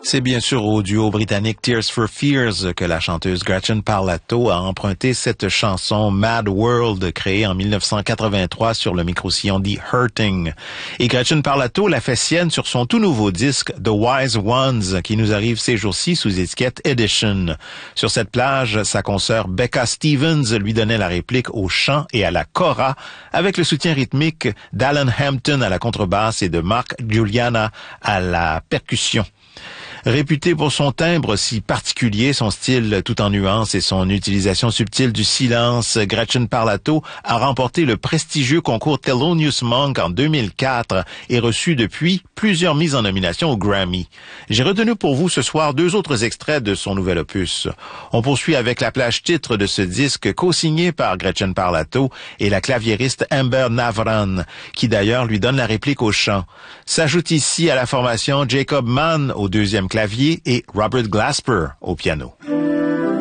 C'est bien sûr au duo britannique Tears for Fears que la chanteuse Gretchen Parlato a emprunté cette chanson Mad World créée en 1983 sur le micro-sillon The Hurting. Et Gretchen Parlato l'a fait sienne sur son tout nouveau disque The Wise Ones qui nous arrive ces jours-ci sous étiquette Edition. Sur cette plage, sa consoeur Becca Stevens lui donnait la réplique au chant et à la kora avec le soutien rythmique d'Alan Hampton à la contrebasse et de Mark Juliana à la percussion. Réputé pour son timbre si particulier, son style tout en nuances et son utilisation subtile du silence, Gretchen Parlato a remporté le prestigieux concours Thelonious Monk en 2004 et reçu depuis plusieurs mises en nomination au Grammy. J'ai retenu pour vous ce soir 2 autres extraits de son nouvel opus. On poursuit avec la plage titre de ce disque co-signé par Gretchen Parlato et la claviériste Amber Navran, qui d'ailleurs lui donne la réplique au chant. S'ajoute ici à la formation Jacob Mann au 2e clavier et Robert Glasper au piano.